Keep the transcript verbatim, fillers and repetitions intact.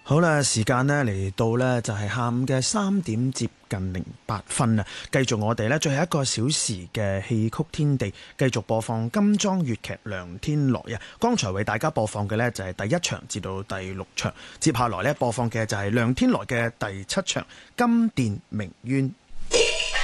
好啦，時間呢嚟到呢就係下午嘅三點接近零八分啊！繼續我哋呢最後一個小時嘅戲曲天地，繼續播放金裝粵劇《梁天來》啊！剛才為大家播放嘅呢就係第一場至到第六場，接下來呢播放嘅就係《梁天來》嘅第七場《金殿明淵》。